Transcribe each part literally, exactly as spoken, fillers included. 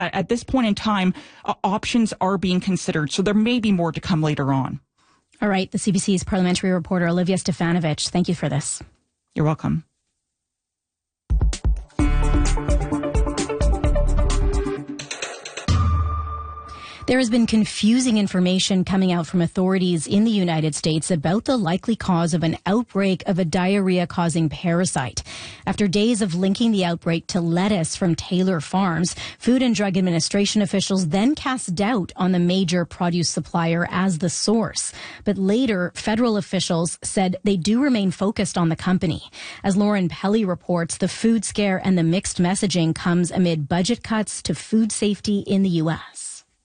at this point in time, uh, options are being considered. So there may be more to come later on. All right. The C B C's parliamentary reporter, Olivia Stefanovic, thank you for this. You're welcome. There has been confusing information coming out from authorities in the United States about the likely cause of an outbreak of a diarrhea-causing parasite. After days of linking the outbreak to lettuce from Taylor Farms, Food and Drug Administration officials then cast doubt on the major produce supplier as the source. But later, federal officials said they do remain focused on the company. As Lauren Pelly reports, the food scare and the mixed messaging comes amid budget cuts to food safety in the U S.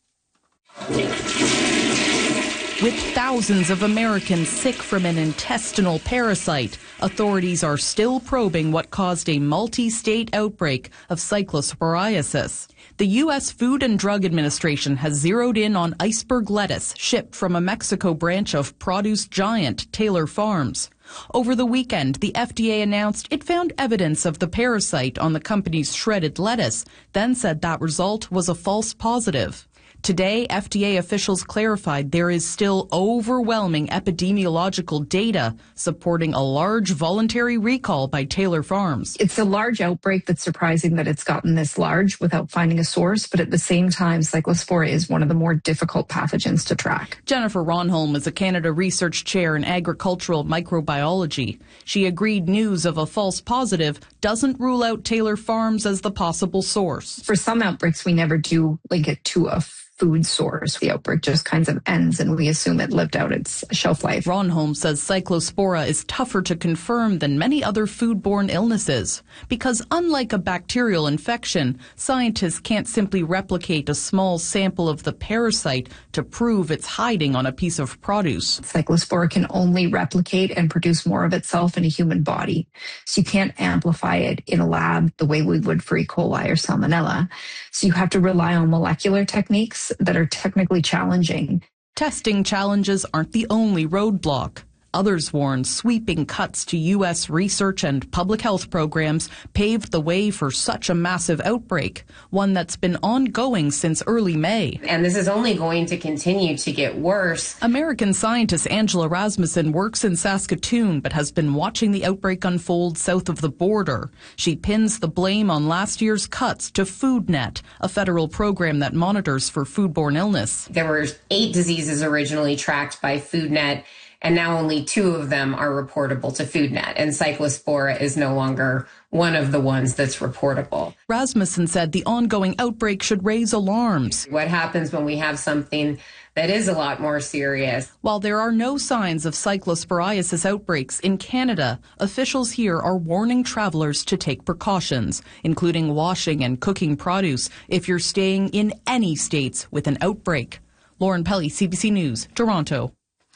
With thousands of Americans sick from an intestinal parasite, authorities are still probing what caused a multi-state outbreak of cyclosporiasis. The U S Food and Drug Administration has zeroed in on iceberg lettuce shipped from a Mexico branch of produce giant Taylor Farms. Over the weekend, the F D A announced it found evidence of the parasite on the company's shredded lettuce, then said that result was a false positive. Today, F D A officials clarified there is still overwhelming epidemiological data supporting a large voluntary recall by Taylor Farms. It's a large outbreak that's surprising that it's gotten this large without finding a source, but at the same time, Cyclospora is one of the more difficult pathogens to track. Jennifer Ronholm is a Canada Research Chair in Agricultural Microbiology. She agreed news of a false positive doesn't rule out Taylor Farms as the possible source. For some outbreaks, we never do link it to a food source. The outbreak just kind of ends and we assume it lived out its shelf life. Ronholm says Cyclospora is tougher to confirm than many other foodborne illnesses because unlike a bacterial infection, scientists can't simply replicate a small sample of the parasite to prove it's hiding on a piece of produce. Cyclospora can only replicate and produce more of itself in a human body. So you can't amplify it in a lab the way we would for E. coli or Salmonella. So you have to rely on molecular techniques that are technically challenging. Testing challenges aren't the only roadblock. Others warn sweeping cuts to U S research and public health programs paved the way for such a massive outbreak, one that's been ongoing since early May. And this is only going to continue to get worse. American scientist Angela Rasmussen works in Saskatoon but has been watching the outbreak unfold south of the border. She pins the blame on last year's cuts to FoodNet, a federal program that monitors for foodborne illness. There were eight diseases originally tracked by FoodNet, and now only two of them are reportable to FoodNet, and Cyclospora is no longer one of the ones that's reportable. Rasmussen said the ongoing outbreak should raise alarms. What happens when we have something that is a lot more serious? While there are no signs of cyclosporiasis outbreaks in Canada, officials here are warning travelers to take precautions, including washing and cooking produce if you're staying in any states with an outbreak. Lauren Pelly, C B C News, Toronto.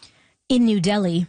In New Delhi,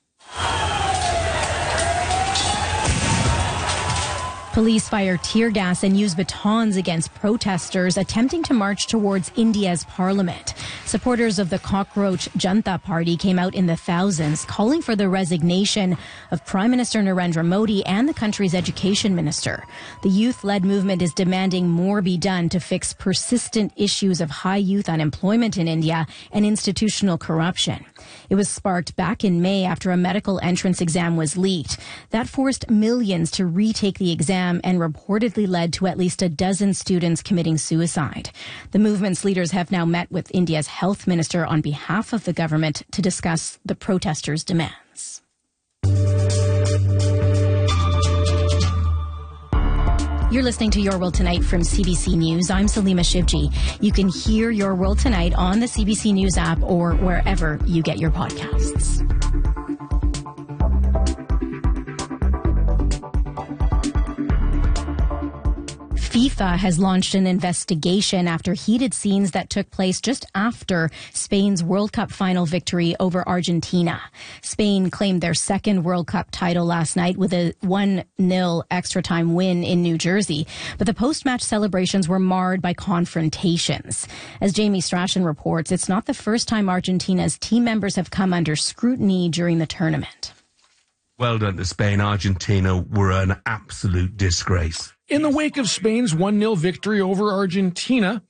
police fire tear gas and use batons against protesters attempting to march towards India's parliament. Supporters of the Cockroach Janata Party came out in the thousands, calling for the resignation of Prime Minister Narendra Modi and the country's education minister. The youth-led movement is demanding more be done to fix persistent issues of high youth unemployment in India and institutional corruption. It was sparked back in May after a medical entrance exam was leaked. That forced millions to retake the exam and reportedly led to at least a dozen students committing suicide. The movement's leaders have now met with India's health minister on behalf of the government to discuss the protesters' demands. You're listening to Your World Tonight from C B C News. I'm Salima Shivji. You can hear Your World Tonight on the C B C News app or wherever you get your podcasts. FIFA has launched an investigation after heated scenes that took place just after Spain's World Cup final victory over Argentina. Spain claimed their second World Cup title last night with a one nil extra-time win in New Jersey, but the post-match celebrations were marred by confrontations. As Jamie Strachan reports, it's not the first time Argentina's team members have come under scrutiny during the tournament. Well done to Spain. Argentina were an absolute disgrace. In the wake of Spain's one nil victory over Argentina,